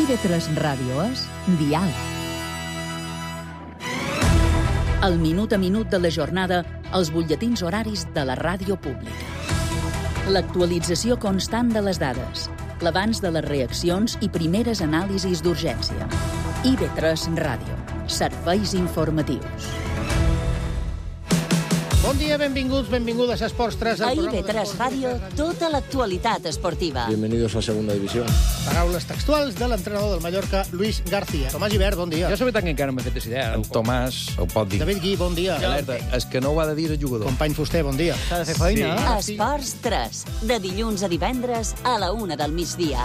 IB3 Ràdio és Dial. El minut a minut de la jornada, els butlletins horaris de la ràdio pública. L'actualització constant de les dades, l'abans de les reaccions i primeres anàlisis d'urgència. IB3 Ràdio. Serveis informatius. Bon dia, benvinguts, benvingudes a Esports 3. A IB3 Ràdio, tota l'actualitat esportiva. Bienvenidos a Segunda División. Paraules textuals de l'entrenador del Mallorca, Luis García. Tomàs Gibert, bon dia. Jo sabia tant que encara no m'he fet idea. En Tomàs ho pot dir. David Gui, bon dia. Alerta, és que no ho ha de dir el jugador. Company Fuster, bon dia. S'ha de fer feina, Sí. Esports 3, de dilluns a divendres a la 1 del migdia.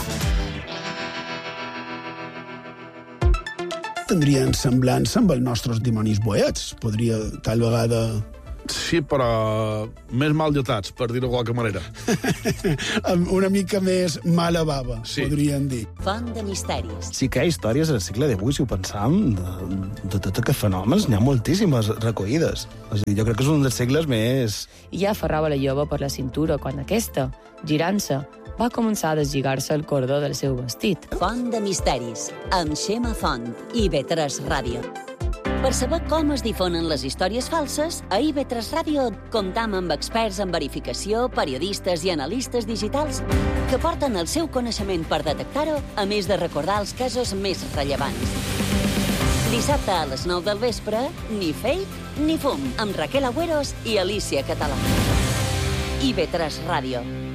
Tindrien semblança amb els nostres dimonis boets. Podria, tal vegada... Sí, però més mal dotats, per dir-ho de qualque manera. amb una mica més mala bava, Sí. podrien dir. Font de misteris. Sí que hi ha històries al segle d'avui, si ho pensam, de tots aquests fenòmens, n'hi ha moltíssimes recollides. És a dir, jo crec que és un dels segles més... I ja aferrava la jove per la cintura quan aquesta, girant-se, va començar a deslligar-se el cordó del seu vestit. Font de misteris, amb Xema Font, IB3 Ràdio. Per saber com es difonen les històries falses, a IB3 Ràdio comptam amb experts en verificació, periodistes i analistes digitals que porten el seu coneixement per detectar-ho, a més de recordar els casos més rellevants. Dissabte a les 9 del vespre, ni fake ni fum, amb Raquel Agüeros i Alicia Català. IB3 Ràdio.